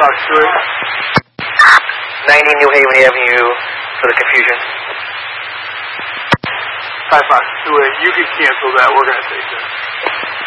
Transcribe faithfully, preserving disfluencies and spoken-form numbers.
Fox two eight. ninety New Haven Avenue for the confusion. Hi, Fox two eight. You can cancel that. We're going to take that.